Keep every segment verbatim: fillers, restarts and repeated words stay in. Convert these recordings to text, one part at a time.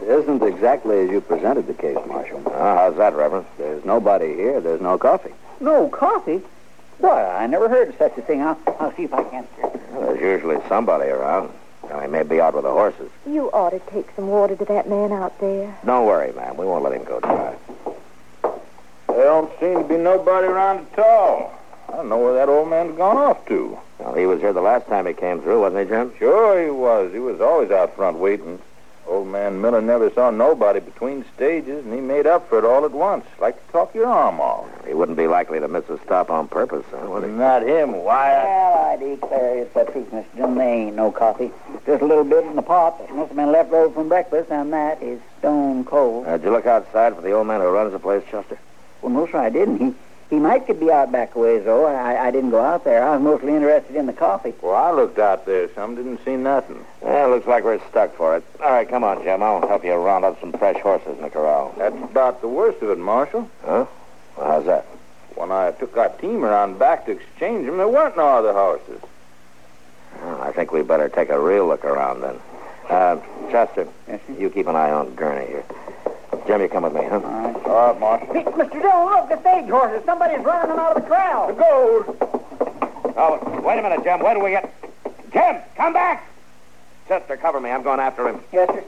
isn't exactly as you presented the case, Marshal. Uh, how's that, Reverend? There's nobody here. There's no coffee. No coffee? Why, I never heard of such a thing. I'll, I'll see if I can. Well, there's usually somebody around. Now, he may be out with the horses. You ought to take some water to that man out there. Don't worry, ma'am. We won't let him go dry. There don't seem to be nobody around at all. I don't know where that old man's gone off to. Well, he was here the last time he came through, wasn't he, Jim? Sure he was. He was always out front waiting. Old man Miller never saw nobody between stages, and he made up for it all at once. Like to talk your arm off. He wouldn't be likely to miss a stop on purpose, huh, would he? Not him, Wyatt. Well, I declare it's the truth, Mister Jim. There ain't no coffee. Just a little bit in the pot that must have been left over from breakfast, and that is stone cold. Uh, did you look outside for the old man who runs the place, Chester? Well, no, sir, I didn't. He he might could be out back a ways, though. I, I didn't go out there. I was mostly interested in the coffee. Well, I looked out there some, didn't see nothing. Well, looks like we're stuck for it. All right, come on, Jim. I'll help you round up some fresh horses in the corral. That's about the worst of it, Marshal. Huh? Well, how's that? When I took our team around back to exchange them, there weren't no other horses. Well, I think we better take a real look around then. Uh, Chester, Yes, sir? you keep an eye on Gurney here. Jim, you come with me, huh? All right. All right, Marshal. Hey, Mister Jones, look, the stage horses. Somebody's running them out of the corral. The gold! Oh, wait a minute, Jim. Where do we get... Jim, come back! Chester, cover me. I'm going after him. Yes, sir.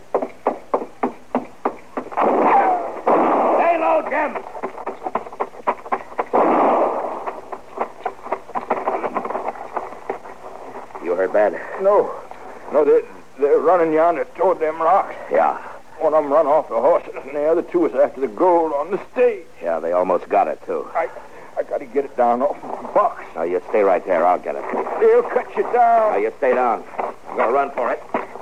Stay low, Jim! You heard bad? No. No, they're, they're running yonder toward them rocks. Yeah. One of them run off the horses, and the other two was after the gold on the stage. Yeah, they almost got it, too. I I got to get it down off the box. Now, you stay right there. I'll get it. They'll cut you Now, down. you stay down. I'm going to run for it.